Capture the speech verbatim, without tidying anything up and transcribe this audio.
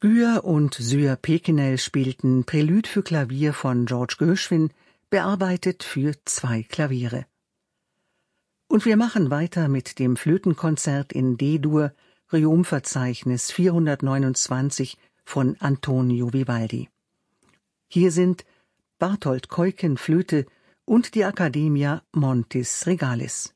Guhr und Syr Pekinel spielten Prälude für Klavier von George Gershwin, bearbeitet für zwei Klaviere. Und wir machen weiter mit dem Flötenkonzert in D-Dur, Requiem-Verzeichnis vierhundertneunundzwanzig von Antonio Vivaldi. Hier sind Barthold Keuken Flöte und die Accademia Montis Regalis.